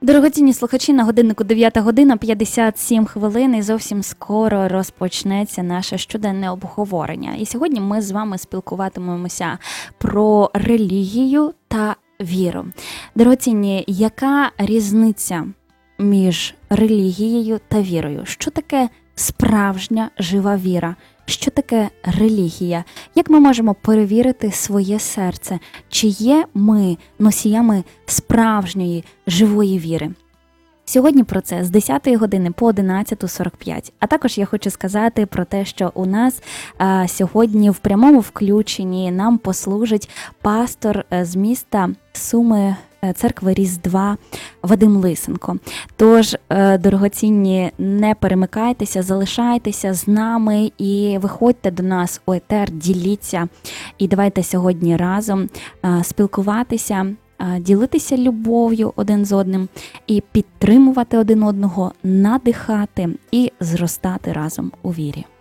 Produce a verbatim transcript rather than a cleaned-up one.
Дорогоцінні слухачі, на годиннику дев'ята година п'ятдесят сім хвилин і зовсім скоро розпочнеться наше щоденне обговорення. І сьогодні ми з вами спілкуватимемося про релігію та віру. Дорогоцінні, яка різниця між релігією та вірою? Що таке справжня жива віра? Що таке релігія? Як ми можемо перевірити своє серце? Чи є ми носіями справжньої живої віри? Сьогодні про це з десятої години по одинадцяту сорок п'ять. А також я хочу сказати про те, що у нас а, сьогодні в прямому включенні нам послужить пастор з міста Суми, церкви Різдва Вадим Лисенко. Тож, дорогоцінні, не перемикайтеся, залишайтеся з нами і виходьте до нас у етер, діліться. І давайте сьогодні разом спілкуватися, ділитися любов'ю один з одним і підтримувати один одного, надихати і зростати разом у вірі.